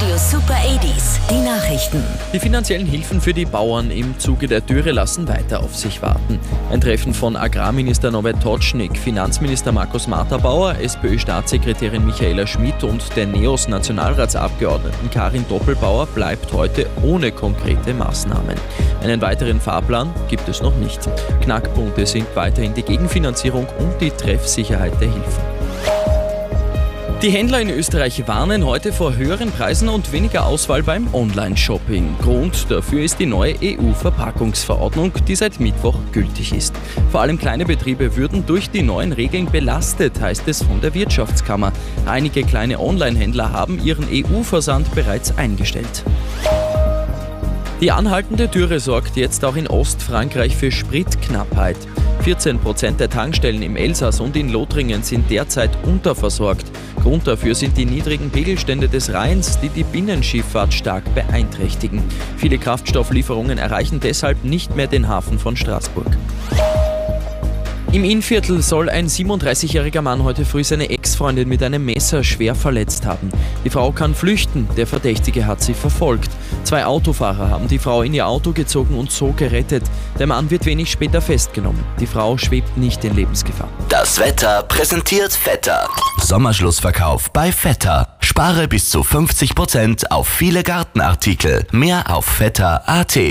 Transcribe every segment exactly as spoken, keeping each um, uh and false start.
Radio Super achtziger, die Nachrichten. Die finanziellen Hilfen für die Bauern im Zuge der Dürre lassen weiter auf sich warten. Ein Treffen von Agrarminister Norbert Totschnig, Finanzminister Markus Marter-Bauer, SPÖ-Staatssekretärin Michaela Schmidt und der NEOS-Nationalratsabgeordneten Karin Doppelbauer bleibt heute ohne konkrete Maßnahmen. Einen weiteren Fahrplan gibt es noch nicht. Knackpunkte sind weiterhin die Gegenfinanzierung und die Treffsicherheit der Hilfen. Die Händler in Österreich warnen heute vor höheren Preisen und weniger Auswahl beim Online-Shopping. Grund dafür ist die neue E U-Verpackungsverordnung, die seit Mittwoch gültig ist. Vor allem kleine Betriebe würden durch die neuen Regeln belastet, heißt es von der Wirtschaftskammer. Einige kleine Online-Händler haben ihren E U-Versand bereits eingestellt. Die anhaltende Dürre sorgt jetzt auch in Ostfrankreich für Spritknappheit. vierzehn Prozent der Tankstellen im Elsass und in Lothringen sind derzeit unterversorgt. Grund dafür sind die niedrigen Pegelstände des Rheins, die die Binnenschifffahrt stark beeinträchtigen. Viele Kraftstofflieferungen erreichen deshalb nicht mehr den Hafen von Straßburg. Im Innviertel soll ein siebenunddreißigjähriger Mann heute früh seine Ex-Freundin mit einem Messer schwer verletzt haben. Die Frau kann flüchten, der Verdächtige hat sie verfolgt. Zwei Autofahrer haben die Frau in ihr Auto gezogen und so gerettet. Der Mann wird wenig später festgenommen. Die Frau schwebt nicht in Lebensgefahr. Das Wetter präsentiert Vetter. Sommerschlussverkauf bei Vetter. Spare bis zu fünfzig Prozent auf viele Gartenartikel. Mehr auf vetter punkt at.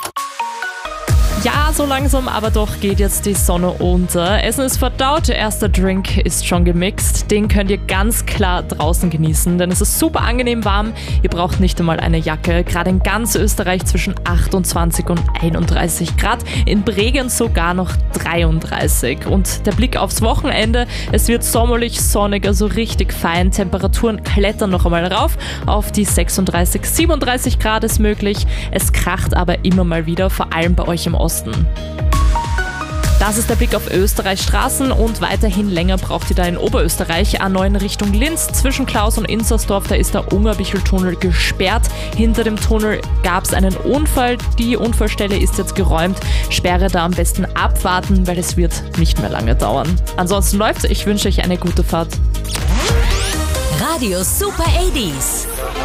Ja, so langsam aber doch geht jetzt die Sonne unter. Essen ist verdaut, der erste Drink ist schon gemixt. Den könnt ihr ganz klar draußen genießen, denn es ist super angenehm warm. Ihr braucht nicht einmal eine Jacke. Gerade in ganz Österreich zwischen achtundzwanzig und einunddreißig Grad. In Bregenz sogar noch dreiunddreißig. Und der Blick aufs Wochenende, es wird sommerlich, sonnig, also richtig fein. Temperaturen klettern noch einmal rauf. Auf die sechsunddreißig, siebenunddreißig Grad ist möglich. Es kracht aber immer mal wieder, vor allem bei euch im Osten. Das ist der Blick auf Österreichs Straßen und weiterhin länger braucht ihr da in Oberösterreich. A neun Richtung Linz, zwischen Klaus und Inzersdorf, da ist der Ungarbichel-Tunnel gesperrt. Hinter dem Tunnel gab es einen Unfall, die Unfallstelle ist jetzt geräumt. Sperre da am besten abwarten, weil es wird nicht mehr lange dauern. Ansonsten läuft's, ich wünsche euch eine gute Fahrt. Radio Super achtziger.